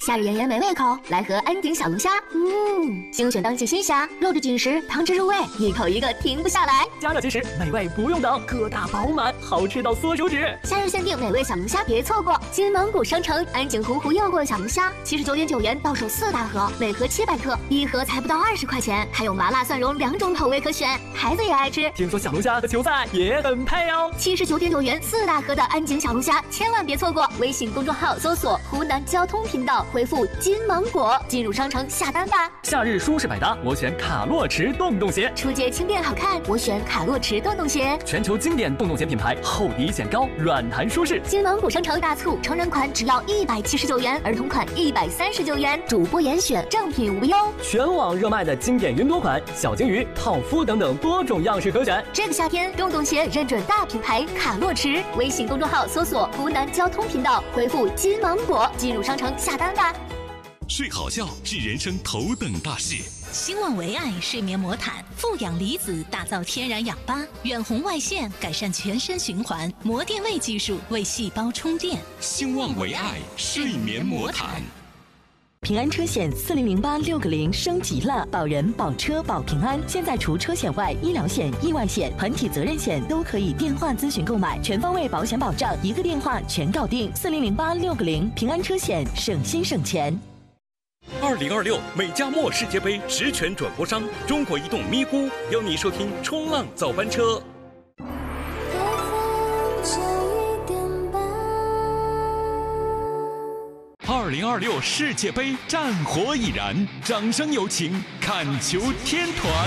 夏日炎炎美味口，来盒安鼎小龙虾。精选当季新虾，肉质紧实，汤汁入味，一口一个停不下来。 加热即食，美味不用等，个大饱满，好吃到缩手指。 夏日限定美味小龙虾，别错过！金芒谷商城安井湖诱惑小龙虾，79.9元到手4大盒，每盒700克，一盒才不到20块钱，还有麻辣蒜蓉2种口味可选，孩子也爱吃。 听说小龙虾和球赛也很配哦。 79.9元4大盒的安井小龙虾，千万别错过！微信公众号搜索湖南交通频道，回复金芒果进入商城下单吧。 夏日舒适百搭，我选卡洛驰洞洞鞋。 出街轻便好看，我选卡洛驰洞洞鞋。 全球经典洞洞鞋品牌，厚底显高，软弹舒适。 金芒谷商城大促，成人款只要179元，儿童款139元，主播严选，正品无忧。 全网热卖的经典云朵款、小鲸鱼、套夫等等多种样式可选。 这个夏天，洞洞鞋认准大品牌卡洛驰。微信公众号搜索湖南交通频道，回复金芒果进入商城下单吧。 睡好觉是人生头等大事。 兴旺维爱睡眠魔毯，富氧离子打造天然氧吧，远红外线改善全身循环，膜电位技术为细胞充电。 兴旺维爱睡眠魔毯。 平安车险4008-6个0升级了，保人、保车、保平安。现在除车险外，医疗险、意外险、团体责任险都可以电话咨询购买，全方位保险保障，一个电话全搞定。4008-6个0，平安车险，省心省钱。 2026美加墨世界杯实权转播商中国移动咪咕邀你收听冲浪早班车。2026世界杯战火已燃，掌声有请看球天团。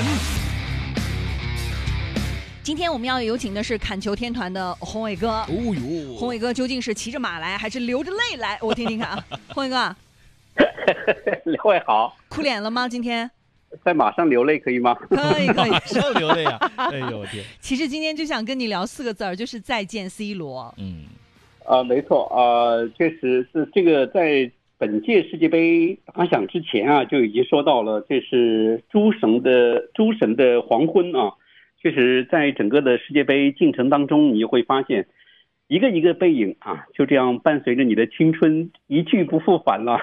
今天我们要有请的是砍球天团的宏伟哥。宏伟哥究竟是骑着马来，还是流着泪来？我听听看啊，宏伟哥。 两位好， 哭脸了吗？今天在马上流泪可以吗？ 可以， 上流泪呀！哎呦我天！ 其实今天就想跟你聊4个字儿，就是再见 C 罗。 没错确实是这个，在本届世界杯打响之前啊，就已经说到了，这是诸神的黄昏啊。确实，在整个的世界杯进程当中，你就会发现。一个一个背影啊，就这样伴随着你的青春一去不复返了，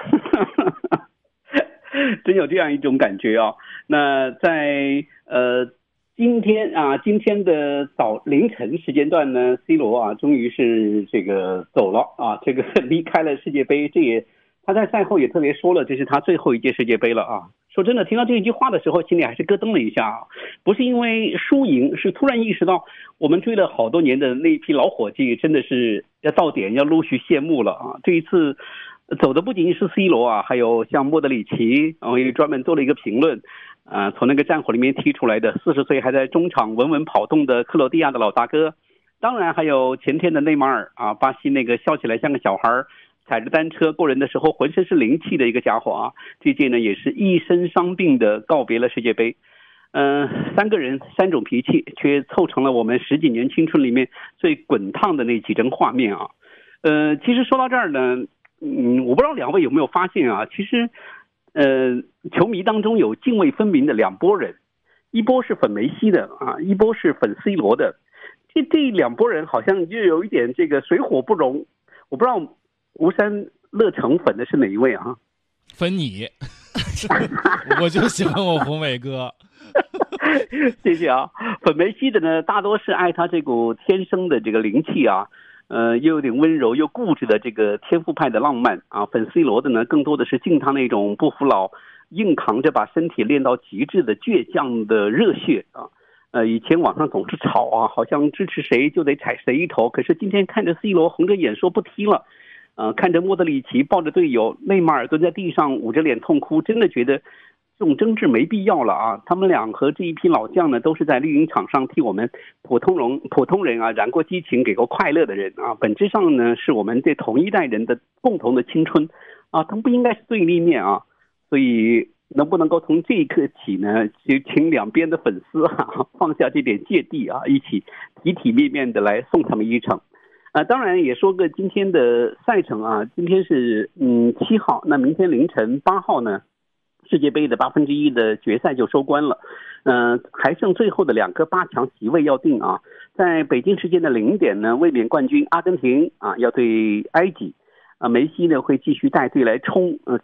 真有这样一种感觉啊。那在今天的凌晨时间段呢 ，C 罗啊，终于是这个走了啊，这个离开了世界杯，他在赛后也特别说了，这是他最后一届世界杯了啊。说真的，听到这一句话的时候，心里还是咯噔了一下啊。不是因为输赢，是突然意识到我们追了好多年的那一批老伙计，真的是要到点，要陆续谢幕了啊。这一次走的不仅仅是 C 罗啊，还有像莫德里奇，然后也专门做了一个评论从那个战火里面踢出来的40岁还在中场稳稳跑动的克罗地亚的老大哥，当然还有前天的内马尔啊，巴西那个笑起来像个小孩踩着单车过人的时候浑身是灵气的一个家伙啊，这届呢也是一身伤病的告别了世界杯。3个人3种脾气，却凑成了我们10几年青春里面最滚烫的那几帧画面啊。其实说到这儿呢，我不知道两位有没有发现啊，其实球迷当中有泾渭分明的2拨人，一波是粉梅西的啊，一波是粉 C 罗的。这2拨人好像就有一点这个水火不容，我不知道吴山乐成粉的是哪一位啊？ 粉你，我就喜欢我宏伟哥。 谢谢啊。粉梅西的呢，大多是爱他这股天生的这个灵气啊，又有点温柔又固执的这个天赋派的浪漫啊。粉 C 罗的呢，更多的是敬他那种不服老、硬扛着把身体练到极致的倔强的热血啊。以前网上总是吵啊，好像支持谁就得踩谁一头，可是今天看着 C 罗红着眼说不踢了。看着莫德里奇抱着队友，内马尔蹲在地上捂着脸痛哭，真的觉得这种争执没必要了啊！他们俩和这一批老将呢，都是在绿茵场上替我们普通人啊燃过激情、给过快乐的人啊。本质上呢，是我们这同一代人的共同的青春啊，他们不应该是对立面啊。所以能不能够从这一刻起呢，就请两边的粉丝啊放下这点芥蒂啊，一起体体面面的来送他们一程。当然也说个今天的赛程啊，今天是7号，那明天凌晨8号呢，世界杯的1/8的决赛就收官了。还剩最后的2个8强席位要定啊。在北京时间的0点呢，卫冕冠军阿根廷啊要对埃及，梅西呢会继续带队来冲